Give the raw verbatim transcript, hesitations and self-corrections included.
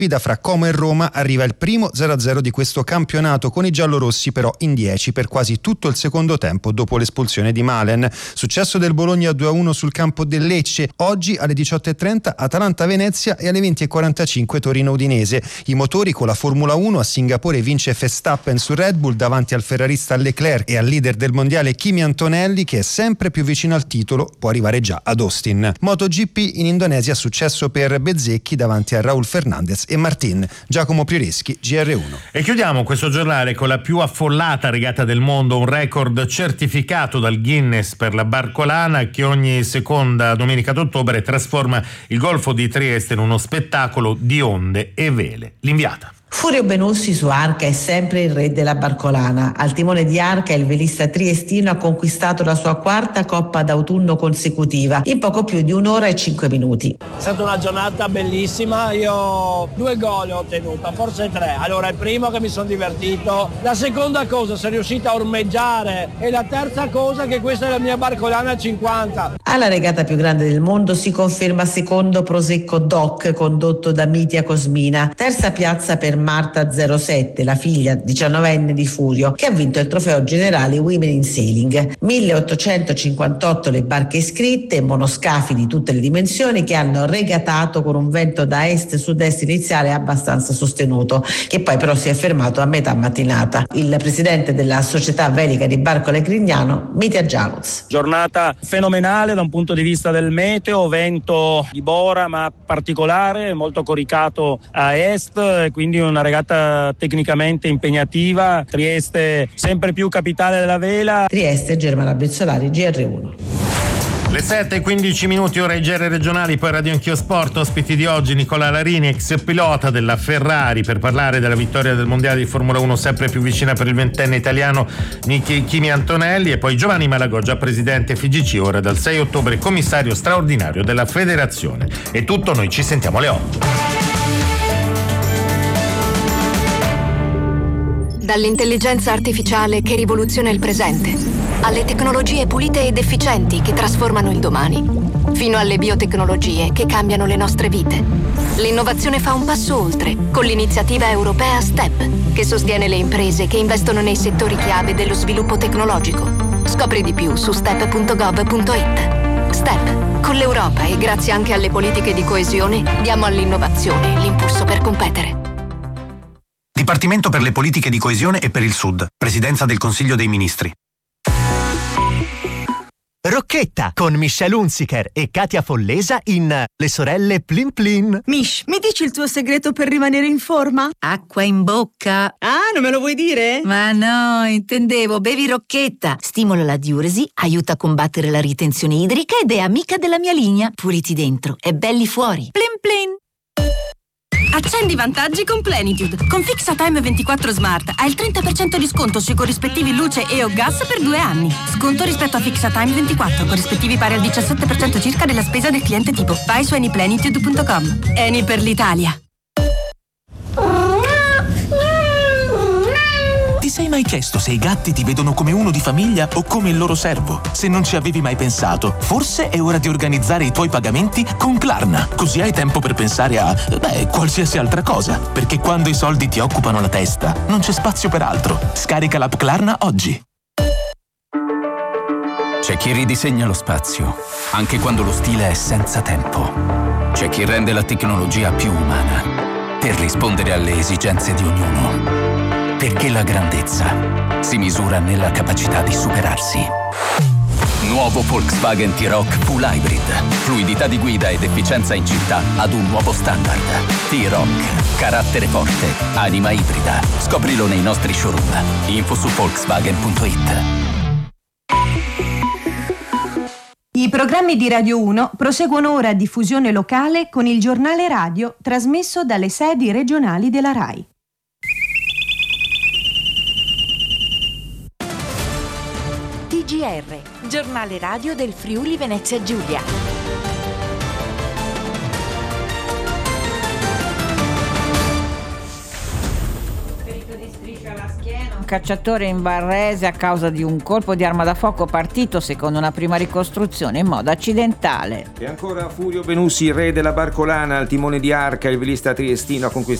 sfida fra Como e Roma arriva il primo zero a zero di questo campionato, con i giallorossi però in dieci per quasi tutto il secondo tempo dopo l'espulsione di Malen. Successo del Bologna due a uno sul campo del Lecce. Oggi alle diciotto e trenta Atalanta-Venezia e alle venti e quarantacinque Torino-Udinese. I motori con la Formula uno: a Singapore vince Verstappen su Red Bull davanti al ferrarista Leclerc e al leader del mondiale Kimi Antonelli, che è sempre più vicino al titolo, può arrivare già ad Austin. MotoGP in Indonesia, successo per Bezzecchi davanti a Raul Fernandez e Martin. Giacomo Prioreschi, G R uno. E chiudiamo questo giornale con la più affollata regata del mondo, un record certificato dal Guinness per la barcolana che ogni seconda domenica d'ottobre trasforma il Golfo di Trieste in uno spettacolo di onde e vele. L'inviata. Furio Benussi su Arca è sempre il re della barcolana. Al timone di Arca il velista triestino ha conquistato la sua quarta Coppa d'autunno consecutiva in poco più di un'ora e cinque minuti. È stata una giornata bellissima, io due gol ho ottenuto, forse tre. Allora il primo che mi sono divertito, la seconda cosa sono riuscito a ormeggiare e la terza cosa che questa è la mia barcolana cinquanta. Alla regata più grande del mondo si conferma secondo Prosecco Doc, condotto da Mitia Cosmina. Terza piazza per Marta zero sette, la figlia diciannovenne di Furio, che ha vinto il trofeo generale Women in Sailing. milleottocentocinquantotto le barche iscritte, monoscafi di tutte le dimensioni che hanno regatato con un vento da est-sud-est iniziale abbastanza sostenuto, che poi però si è fermato a metà mattinata. Il presidente della società velica di Barcole Grignano, Mitia Januz. Giornata fenomenale da un punto di vista del meteo, vento di bora ma particolare, molto coricato a est, quindi una regata tecnicamente impegnativa. Trieste sempre più capitale della vela. Trieste, Germana Bezzolari, G R uno. Le sette e quindici minuti, ora i G R regionali, poi Radio Anch'io Sport. Ospiti di oggi Nicola Larini, ex pilota della Ferrari, per parlare della vittoria del mondiale di Formula uno sempre più vicina per il ventenne italiano Kimi Antonelli, e poi Giovanni Malagoggia, presidente F I G C, ora dal sei ottobre commissario straordinario della federazione. È tutto, noi ci sentiamo alle otto. Dall'intelligenza artificiale che rivoluziona il presente, alle tecnologie pulite ed efficienti che trasformano il domani, fino alle biotecnologie che cambiano le nostre vite. L'innovazione fa un passo oltre con l'iniziativa europea STEP, che sostiene le imprese che investono nei settori chiave dello sviluppo tecnologico. Scopri di più su step punto gov punto it. STEP, con l'Europa e grazie anche alle politiche di coesione, diamo all'innovazione l'impulso per competere. Dipartimento per le politiche di coesione e per il Sud. Presidenza del Consiglio dei Ministri. Rocchetta con Michelle Hunziker e Katia Follesa in Le sorelle Plin Plin. Mish, mi dici il tuo segreto per rimanere in forma? Acqua in bocca. Ah, non me lo vuoi dire? Ma no, intendevo, bevi Rocchetta. Stimola la diuresi, aiuta a combattere la ritenzione idrica ed è amica della mia linea. Puliti dentro e belli fuori. Plin Plin. Accendi i vantaggi con Plenitude. Con Fixatime ventiquattro Smart hai il trenta per cento di sconto sui corrispettivi luce e o gas per due anni. Sconto rispetto a Fixatime ventiquattro, corrispettivi pari al diciassette per cento circa della spesa del cliente tipo. Vai su anyplenitude punto com. Eni per l'Italia. Ti sei mai chiesto se i gatti ti vedono come uno di famiglia o come il loro servo? Se non ci avevi mai pensato, forse è ora di organizzare i tuoi pagamenti con Klarna. Così hai tempo per pensare a, beh, qualsiasi altra cosa. Perché quando i soldi ti occupano la testa, non c'è spazio per altro. Scarica l'app Klarna oggi. C'è chi ridisegna lo spazio, anche quando lo stile è senza tempo. C'è chi rende la tecnologia più umana, per rispondere alle esigenze di ognuno. Perché la grandezza si misura nella capacità di superarsi. Nuovo Volkswagen T-Roc Full Hybrid. Fluidità di guida ed efficienza in città ad un nuovo standard. T-Roc. Carattere forte. Anima ibrida. Scoprilo nei nostri showroom. Info su volkswagen punto it. I programmi di Radio uno proseguono ora a diffusione locale con il giornale radio trasmesso dalle sedi regionali della RAI. T G R, giornale radio del Friuli Venezia Giulia. Ferito di striscia alla schiena. cacciatore in Varese a causa di un colpo di arma da fuoco partito, secondo una prima ricostruzione, in modo accidentale. E ancora Furio Benussi, re della barcolana, al timone di Arca, il velista triestino ha conquistato